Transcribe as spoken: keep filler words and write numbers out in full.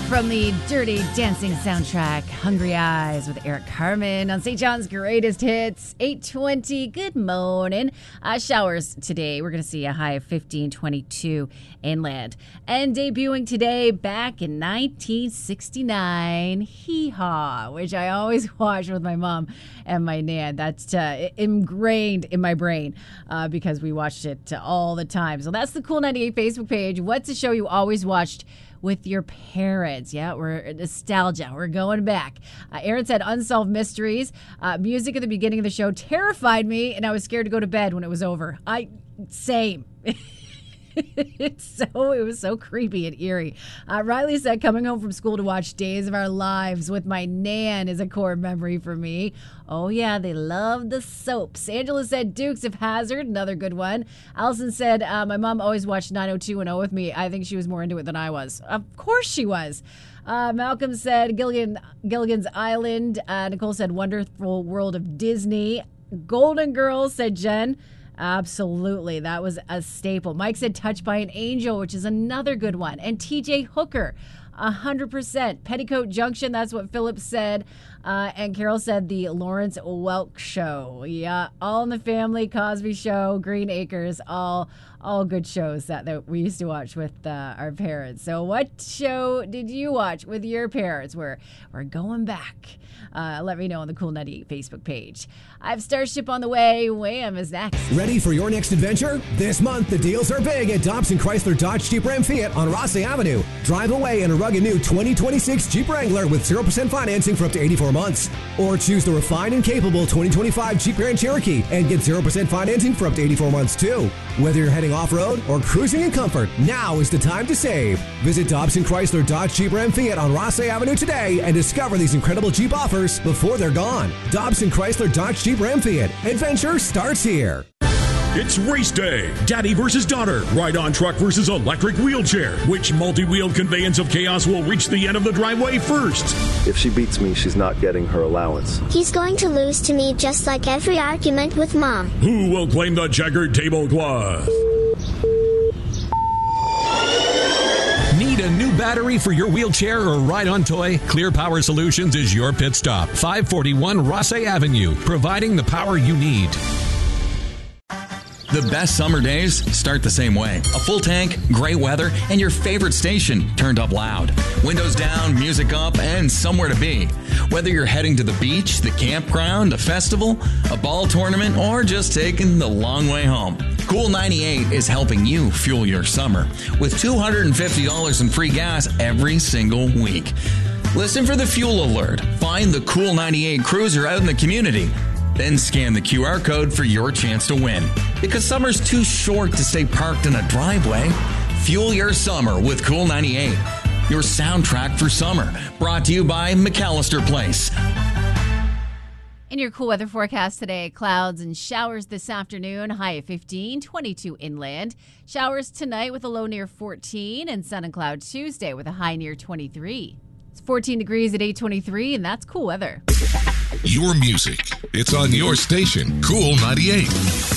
From the Dirty Dancing soundtrack, Hungry Eyes with Eric Carmen on Saint John's Greatest Hits, eight twenty. Good morning. Uh, showers today. We're going to see a high of fifteen twenty-two inland. And debuting today back in nineteen sixty-nine, Hee Haw, which I always watch with my mom and my nan. That's uh, ingrained in my brain uh, because we watched it all the time. So that's the Cool ninety-eight Facebook page. What's a show you always watched with your parents? Yeah, we're nostalgia. We're going back. Uh, Aaron said Unsolved Mysteries. Uh, music at the beginning of the show terrified me, and I was scared to go to bed when it was over. I same. It's so it was so creepy and eerie. Uh, Riley said coming home from school to watch Days of Our Lives with my nan is a core memory for me. Oh yeah, they love the soaps. Angela said Dukes of Hazzard, another good one. Allison said uh, my mom always watched nine oh two one oh with me. I think she was more into it than I was. Of course she was. Uh, Malcolm said Gilligan Gilligan's Island. Uh, Nicole said Wonderful World of Disney. Golden Girls, said Jen. Absolutely. That was a staple. Mike said Touched by an Angel, which is another good one. And T J Hooker, one hundred percent. Petticoat Junction, that's what Philip said. Uh, and Carol said the Lawrence Welk Show. Yeah, All in the Family, Cosby Show, Green Acres, all all good shows that, that we used to watch with uh, our parents. So what show did you watch with your parents? We're, we're going back. Uh, let me know on the Cool ninety-eight Facebook page. I have Starship on the way. Wham is next. Ready for your next adventure? This month, the deals are big at Dobson Chrysler Dodge Jeep Ram Fiat on Rossley Avenue. Drive away in a rugged new twenty twenty-six Jeep Wrangler with zero percent financing for up to eighty-four months. Or choose the refined and capable twenty twenty-five Jeep Grand Cherokee and get zero percent financing for up to eighty-four months too. Whether you're heading off-road or cruising in comfort, now is the time to save. Visit Dobson Chrysler Dodge Jeep Ram Fiat on Rossley Avenue today and discover these incredible Jeep offers before they're gone. Dobson Chrysler Dodge Jeep Ram Fiat. Adventure starts here. It's race day. Daddy versus daughter. Ride-on truck versus electric wheelchair. Which multi-wheeled conveyance of chaos will reach the end of the driveway first? If she beats me, she's not getting her allowance. He's going to lose to me just like every argument with Mom. Who will claim the checkered tablecloth? Need a new battery for your wheelchair or ride-on toy? Clear Power Solutions is your pit stop. five forty-one Rossay Avenue, providing the power you need. The best summer days start the same way. A full tank, great weather, and your favorite station turned up loud. Windows down, music up, and somewhere to be. Whether you're heading to the beach, the campground, a festival, a ball tournament, or just taking the long way home. Cool ninety-eight is helping you fuel your summer with two hundred fifty dollars in free gas every single week. Listen for the fuel alert. Find the Cool ninety-eight cruiser out in the community. Then scan the Q R code for your chance to win. Because summer's too short to stay parked in a driveway. Fuel your summer with Cool ninety-eight. Your soundtrack for summer. Brought to you by McAllister Place. In your cool weather forecast today, clouds and showers this afternoon, high of fifteen, twenty-two inland. Showers tonight with a low near fourteen, and sun and cloud Tuesday with a high near twenty-three. It's fourteen degrees at eight twenty-three, and that's cool weather. Your music. It's on your station, Cool ninety-eight.